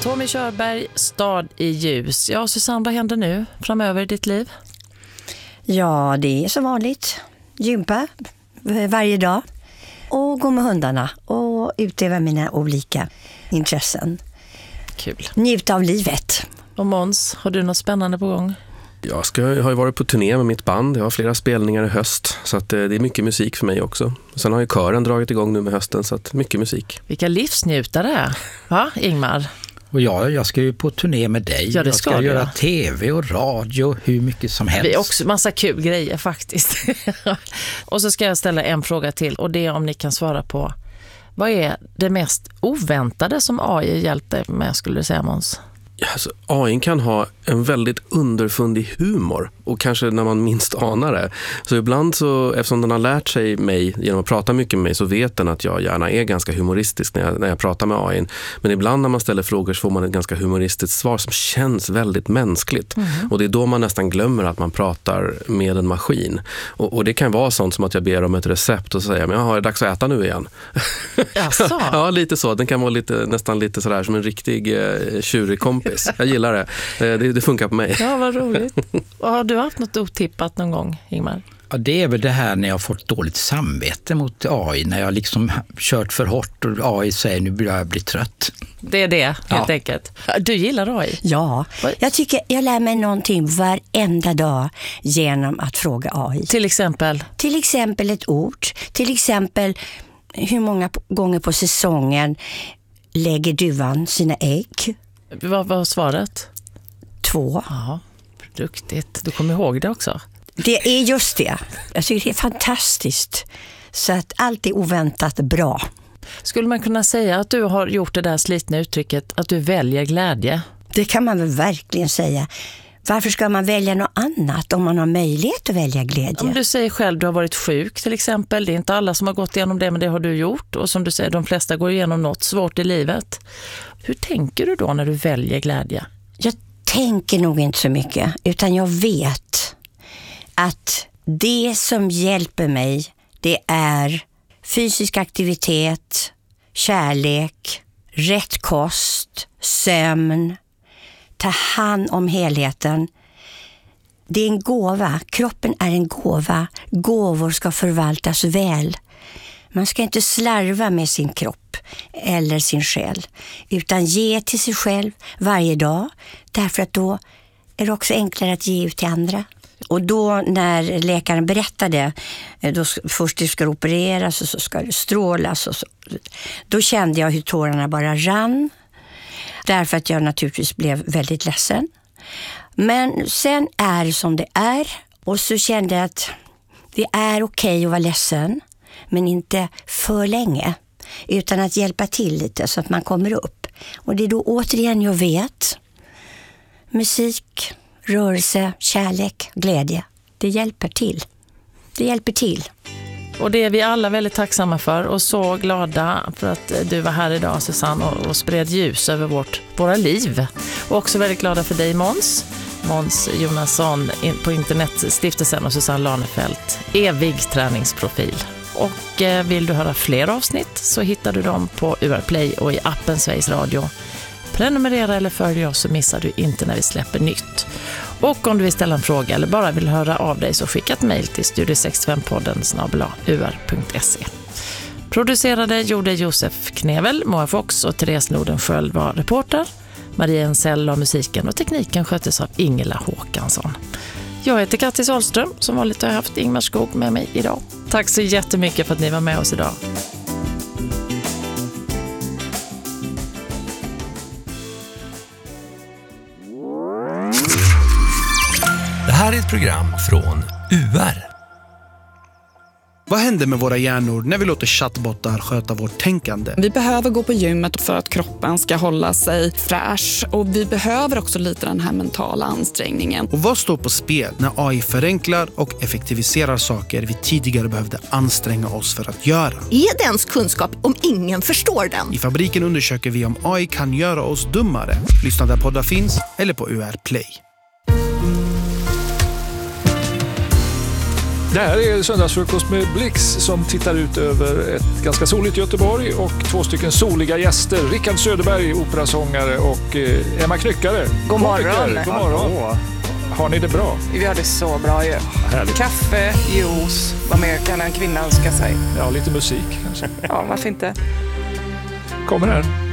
Tommy Körberg, Stad i ljus. Ja, Susanne, vad händer nu framöver i ditt liv? Ja, det är som vanligt. Gympa varje dag. Och gå med hundarna och utöva mina olika intressen. Kul. Njuta av livet. Och Måns, har du något spännande på gång? Jag har ju varit på turné med mitt band. Jag har flera spelningar i höst. Så att det är mycket musik för mig också. Sen har ju kören dragit igång nu med hösten. Så att mycket musik. Vilka livsnjutare, va Ingmar? Och jag ska ju på turné med dig. Ja, det jag ska du, göra ja. tv och radio, hur mycket som helst. Det är också massa kul grejer faktiskt. Och så ska jag ställa en fråga till. Och det är om ni kan svara på. Vad är det mest oväntade som AI hjälpt dig med, skulle du säga, Måns? Alltså, AI kan ha en väldigt underfundig humor och kanske när man minst anar det. Så ibland så, eftersom den har lärt sig mig genom att prata mycket med mig, så vet den att jag gärna är ganska humoristisk när jag pratar med AI. Men ibland när man ställer frågor så får man ett ganska humoristiskt svar som känns väldigt mänskligt. Och det är då man nästan glömmer att man pratar med en maskin. Och det kan vara sånt som att jag ber om ett recept och säger, men det är dags att äta nu igen. Jaså? Ja, lite så. Den kan vara nästan lite sådär som en riktig tjurig kompis. Jag gillar det. Det funkar på mig. Ja, vad roligt. Och har du haft något otippat någon gång, Ingmar? Ja, det är väl det här när jag har fått dåligt samvete mot AI. När jag liksom kört för hårt och AI säger nu börjar jag bli trött. Det är det, helt enkelt. Du gillar AI? Ja, jag tycker jag lär mig någonting varenda dag genom att fråga AI. Till exempel? Till exempel ett ord. Till exempel hur många gånger på säsongen lägger duvan sina ägg? Vad var svaret? 2. Ja, duktigt. Du kommer ihåg det också. Det är just det. Jag tycker det är fantastiskt. Så att allt är oväntat bra. Skulle man kunna säga att du har gjort det där slitna uttrycket att du väljer glädje? Det kan man väl verkligen säga. Varför ska man välja något annat om man har möjlighet att välja glädje? Om du säger själv du har varit sjuk till exempel. Det är inte alla som har gått igenom det, men det har du gjort. Och som du säger, de flesta går igenom något svårt i livet. Hur tänker du då när du väljer glädje? Jag tänker nog inte så mycket, utan jag vet att det som hjälper mig, det är fysisk aktivitet, kärlek, rätt kost, sömn, ta hand om helheten. Det är en gåva. Kroppen är en gåva. Gåvor ska förvaltas väl. Man ska inte slarva med sin kropp eller sin själ, utan ge till sig själv varje dag, därför att då är det också enklare att ge ut till andra. Och då när läkaren berättade, då först det ska opereras och så ska det strålas och så, då kände jag hur tårarna bara rann, därför att jag naturligtvis blev väldigt ledsen. Men sen är det som det är, och så kände jag att det är okej att vara ledsen, men inte för länge, utan att hjälpa till lite så att man kommer upp. Och det är då återigen jag vet, musik, rörelse, kärlek, glädje, det hjälper till. Det hjälper till. Och det är vi alla väldigt tacksamma för och så glada för att du var här idag, Susanne, och spred ljus över våra liv. Och också väldigt glada för dig, Måns Jonasson på Internetstiftelsen och Susanne Lanefelt, evig träningsprofil. Och vill du höra fler avsnitt så hittar du dem på UR Play och i appen Sveriges Radio. Prenumerera eller följ oss så missar du inte när vi släpper nytt. Och om du vill ställa en fråga eller bara vill höra av dig så skicka ett mejl till studio65podden@ur.se. Producerade gjorde Josef Knevel, Moa Fox och Therese Nordenskjöld var reporter. Maria Ensell och musiken och tekniken sköttes av Ingela Håkansson. Jag heter Kattis Ahlström, som vanligt har jag haft Ingmar Skog med mig idag. Tack så jättemycket för att ni var med oss idag. Det här är ett program från UR. Vad händer med våra hjärnor när vi låter chattbottar sköta vårt tänkande? Vi behöver gå på gymmet för att kroppen ska hålla sig fräsch. Och vi behöver också lite den här mentala ansträngningen. Och vad står på spel när AI förenklar och effektiviserar saker vi tidigare behövde anstränga oss för att göra? Är det ens kunskap om ingen förstår den? I Fabriken undersöker vi om AI kan göra oss dummare. Lyssna där poddar finns eller på UR Play. Det här är Söndagsfrukost med Blix som tittar ut över ett ganska soligt Göteborg och 2 stycken soliga gärster. Rickard Söderberg, operasångare, och Emma Knyckare. God morgon. God morgon. Har ni det bra? Vi har det så bra ju. Härligt. Kaffe, juice, vad mer kan en kvinna önska sig? Ja, lite musik kanske. Ja, varför inte? Kommer här.